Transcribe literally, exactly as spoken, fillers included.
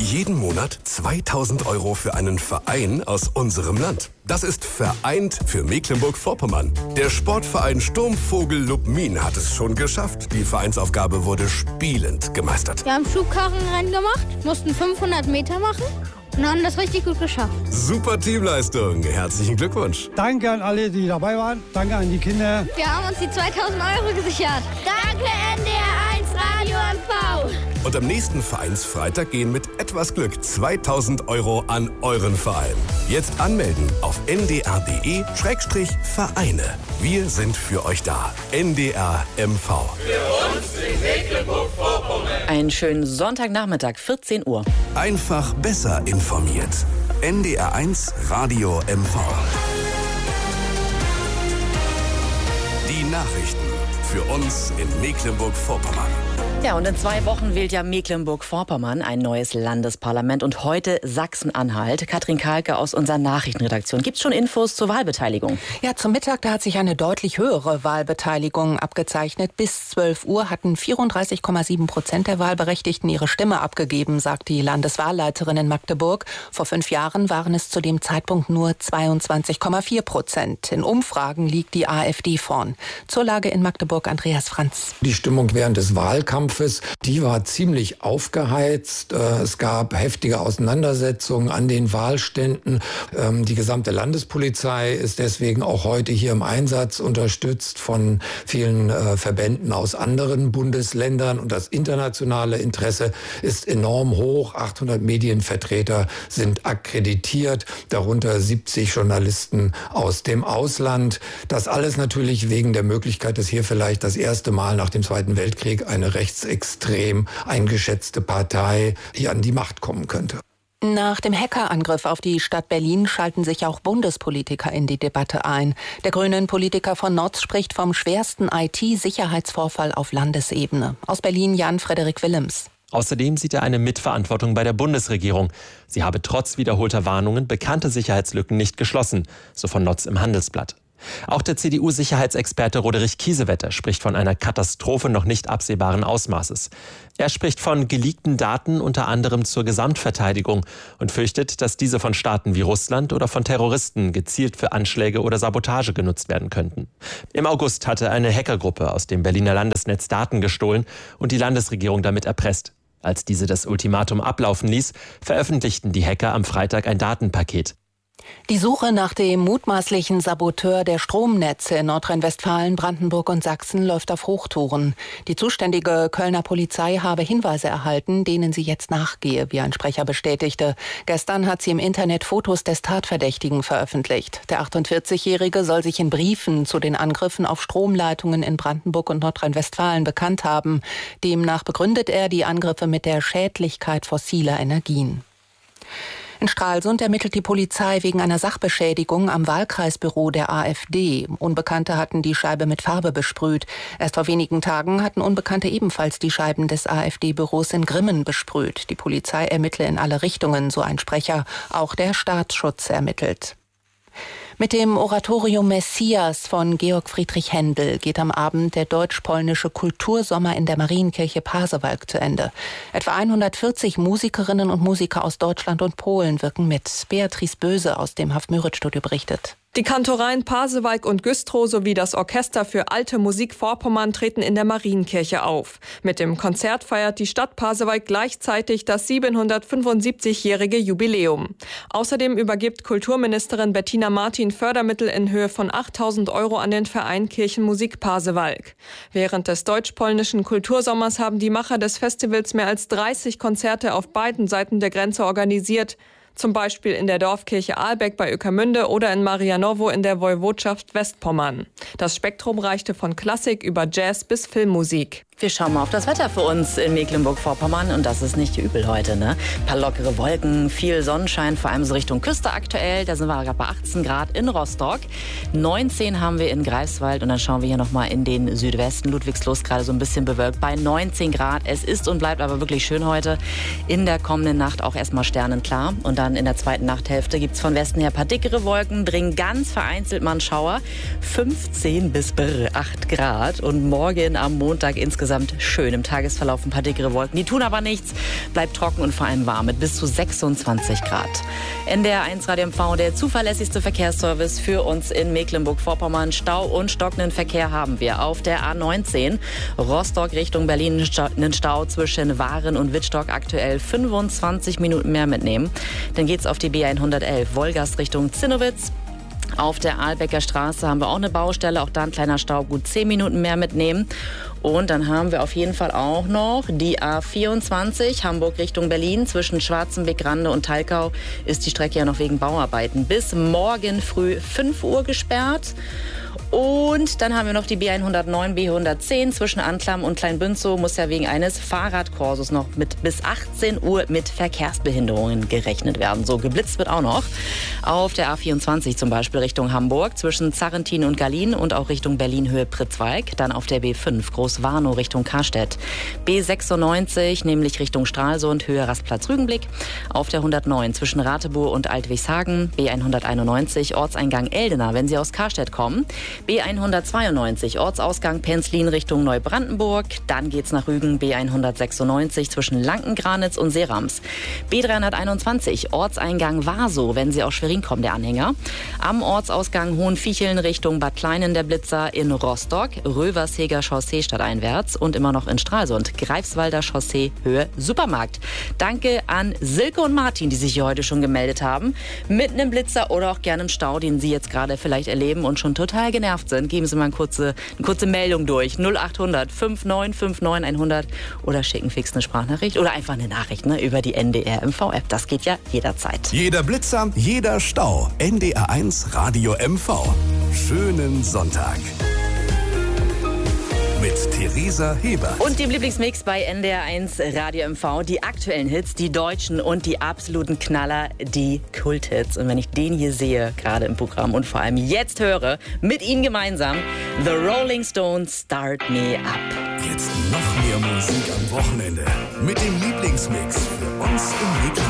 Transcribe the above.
Jeden Monat zweitausend Euro für einen Verein aus unserem Land. Das ist vereint für Mecklenburg-Vorpommern. Der Sportverein Sturmvogel Lubmin hat es schon geschafft. Die Vereinsaufgabe wurde spielend gemeistert. Wir haben Schubkarrenrennen gemacht, mussten fünfhundert Meter machen und haben das richtig gut geschafft. Super Teamleistung. Herzlichen Glückwunsch. Danke an alle, die dabei waren. Danke an die Kinder. Wir haben uns die zweitausend Euro gesichert. Danke N D R eins Radio M V. Und am nächsten Vereinsfreitag gehen mit etwas Glück zweitausend Euro an euren Verein. Jetzt anmelden auf n d r punkt d e Schrägstrich Vereine. Wir sind für euch da. N D R M V. Für uns in Mecklenburg-Vorpommern. Einen schönen Sonntagnachmittag, vierzehn Uhr. Einfach besser informiert. N D R eins Radio M V. Die Nachrichten für uns in Mecklenburg-Vorpommern. Ja, und in zwei Wochen wählt ja Mecklenburg-Vorpommern ein neues Landesparlament und heute Sachsen-Anhalt. Katrin Kahlke aus unserer Nachrichtenredaktion. Gibt es schon Infos zur Wahlbeteiligung? Ja, zum Mittag, da hat sich eine deutlich höhere Wahlbeteiligung abgezeichnet. Bis zwölf Uhr hatten vierunddreißig Komma sieben Prozent der Wahlberechtigten ihre Stimme abgegeben, sagt die Landeswahlleiterin in Magdeburg. Vor fünf Jahren waren es zu dem Zeitpunkt nur zweiundzwanzig Komma vier Prozent. In Umfragen liegt die AfD vorn. Zur Lage in Magdeburg, Andreas Franz. Die Stimmung während des Wahlkampfes, die war ziemlich aufgeheizt. Es gab heftige Auseinandersetzungen an den Wahlständen. Die gesamte Landespolizei ist deswegen auch heute hier im Einsatz, unterstützt von vielen Verbänden aus anderen Bundesländern. Und das internationale Interesse ist enorm hoch. achthundert Medienvertreter sind akkreditiert, darunter siebzig Journalisten aus dem Ausland. Das alles natürlich wegen der Möglichkeit, dass hier vielleicht das erste Mal nach dem Zweiten Weltkrieg eine rechtsextrem eingeschätzte Partei hier an die Macht kommen könnte. Nach dem Hackerangriff auf die Stadt Berlin schalten sich auch Bundespolitiker in die Debatte ein. Der Grünen-Politiker von Notz spricht vom schwersten I T-Sicherheitsvorfall auf Landesebene. Aus Berlin Jan-Frederik Willems. Außerdem sieht er eine Mitverantwortung bei der Bundesregierung. Sie habe trotz wiederholter Warnungen bekannte Sicherheitslücken nicht geschlossen, so von Notz im Handelsblatt. Auch der C D U-Sicherheitsexperte Roderich Kiesewetter spricht von einer Katastrophe noch nicht absehbaren Ausmaßes. Er spricht von geleakten Daten unter anderem zur Gesamtverteidigung und fürchtet, dass diese von Staaten wie Russland oder von Terroristen gezielt für Anschläge oder Sabotage genutzt werden könnten. Im August hatte eine Hackergruppe aus dem Berliner Landesnetz Daten gestohlen und die Landesregierung damit erpresst. Als diese das Ultimatum ablaufen ließ, veröffentlichten die Hacker am Freitag ein Datenpaket. Die Suche nach dem mutmaßlichen Saboteur der Stromnetze in Nordrhein-Westfalen, Brandenburg und Sachsen läuft auf Hochtouren. Die zuständige Kölner Polizei habe Hinweise erhalten, denen sie jetzt nachgehe, wie ein Sprecher bestätigte. Gestern hat sie im Internet Fotos des Tatverdächtigen veröffentlicht. Der achtundvierzigjährige soll sich in Briefen zu den Angriffen auf Stromleitungen in Brandenburg und Nordrhein-Westfalen bekannt haben. Demnach begründet er die Angriffe mit der Schädlichkeit fossiler Energien. In Stralsund ermittelt die Polizei wegen einer Sachbeschädigung am Wahlkreisbüro der AfD. Unbekannte hatten die Scheibe mit Farbe besprüht. Erst vor wenigen Tagen hatten Unbekannte ebenfalls die Scheiben des AfD-Büros in Grimmen besprüht. Die Polizei ermittle in alle Richtungen, so ein Sprecher. Auch der Staatsschutz ermittelt. Mit dem Oratorium Messias von Georg Friedrich Händel geht am Abend der deutsch-polnische Kultursommer in der Marienkirche Pasewalk zu Ende. Etwa hundertvierzig Musikerinnen und Musiker aus Deutschland und Polen wirken mit. Beatrice Böse aus dem Haft-Müritz-Studio berichtet. Die Kantoreien Pasewalk und Güstrow sowie das Orchester für alte Musik Vorpommern treten in der Marienkirche auf. Mit dem Konzert feiert die Stadt Pasewalk gleichzeitig das siebenhundertfünfundsiebzigjährige Jubiläum. Außerdem übergibt Kulturministerin Bettina Martin Fördermittel in Höhe von achttausend Euro an den Verein Kirchenmusik Pasewalk. Während des deutsch-polnischen Kultursommers haben die Macher des Festivals mehr als dreißig Konzerte auf beiden Seiten der Grenze organisiert. Zum Beispiel in der Dorfkirche Ahlbeck bei Ueckermünde oder in Marianowo in der Woiwodschaft Westpommern. Das Spektrum reichte von Klassik über Jazz bis Filmmusik. Wir schauen mal auf das Wetter für uns in Mecklenburg-Vorpommern und das ist nicht übel heute, ne? Ein paar lockere Wolken, viel Sonnenschein, vor allem so Richtung Küste aktuell. Da sind wir gerade bei achtzehn Grad in Rostock. neunzehn haben wir in Greifswald und dann schauen wir hier nochmal in den Südwesten. Ludwigslust gerade so ein bisschen bewölkt bei neunzehn Grad. Es ist und bleibt aber wirklich schön heute. In der kommenden Nacht auch erstmal sternenklar und dann in der zweiten Nachthälfte gibt es von Westen her ein paar dickere Wolken, bringen ganz vereinzelt mal einen Schauer. fünfzehn bis acht Grad und morgen am Montag insgesamt insgesamt schön. Im Tagesverlauf ein paar dickere Wolken, die tun aber nichts. Bleibt trocken und vor allem warm mit bis zu sechsundzwanzig Grad. N D R eins Radio M V, der zuverlässigste Verkehrsservice für uns in Mecklenburg-Vorpommern. Stau und stockenden Verkehr haben wir auf der A neunzehn. Rostock Richtung Berlin, einen Stau zwischen Waren und Wittstock, aktuell fünfundzwanzig Minuten mehr mitnehmen. Dann geht's auf die B hundertelf, Wolgast Richtung Zinnowitz. Auf der Ahlbecker Straße haben wir auch eine Baustelle, auch da ein kleiner Stau, gut zehn Minuten mehr mitnehmen. Und dann haben wir auf jeden Fall auch noch die A vierundzwanzig, Hamburg Richtung Berlin. Zwischen Schwarzenbeck, Rande und Talkau ist die Strecke ja noch wegen Bauarbeiten bis morgen früh fünf Uhr gesperrt. Und dann haben wir noch die B hundertneun, B hundertzehn zwischen Anklam und Kleinbünzow. Muss ja wegen eines Fahrradkurses noch mit bis achtzehn Uhr mit Verkehrsbehinderungen gerechnet werden. So, geblitzt wird auch noch. Auf der A vierundzwanzig zum Beispiel Richtung Hamburg zwischen Zarrentin und Gallien und auch Richtung Berlin Höhe Pritzwalk. Dann auf der B fünf Großwarnow Richtung Karstedt. B sechsundneunzig nämlich Richtung Stralsund Höhe Rastplatz Rügenblick. Auf der hundertneun zwischen Rateburg und Altwigshagen. B hunderteinundneunzig Ortseingang Eldena, wenn Sie aus Karstedt kommen. B hundertzweiundneunzig Ortsausgang Penzlin Richtung Neubrandenburg. Dann geht's nach Rügen, B hundertsechsundneunzig zwischen Lankengranitz und Serams. B dreihunderteinundzwanzig Ortseingang Warsow, wenn Sie aus Schwerin kommen, der Anhänger. Am Ortsausgang Hohenviecheln Richtung Bad Kleinen der Blitzer, in Rostock, Röversheger Chaussee stadteinwärts und immer noch in Stralsund, Greifswalder Chaussee Höhe Supermarkt. Danke an Silke und Martin, die sich hier heute schon gemeldet haben. Mit einem Blitzer oder auch gerne im Stau, den Sie jetzt gerade vielleicht erleben und schon total genervt sind, geben Sie mal eine kurze, eine kurze Meldung durch. null achthundert neunundfünfzig neunundfünfzig hundert oder schicken fix eine Sprachnachricht oder einfach eine Nachricht ne, über die N D R M V-App. Das geht ja jederzeit. Jeder Blitzer, jeder Stau. N D R eins Radio M V. Schönen Sonntag. Mit Theresa Hebert. Und dem Lieblingsmix bei N D R eins Radio M V. Die aktuellen Hits, die deutschen und die absoluten Knaller, die Kulthits. Und wenn ich den hier sehe, gerade im Programm und vor allem jetzt höre, mit Ihnen gemeinsam, The Rolling Stones, Start Me Up. Jetzt noch mehr Musik am Wochenende. Mit dem Lieblingsmix für uns in Mecklenburg.